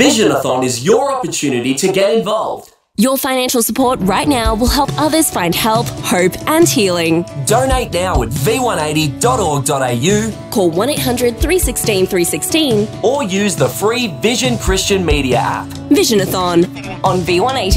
Visionathon is your opportunity to get involved. Your financial support right now will help others find help, hope and healing. Donate now at v180.org.au, Call 1800 316 316 or use the free Vision Christian Media app. Visionathon on V180.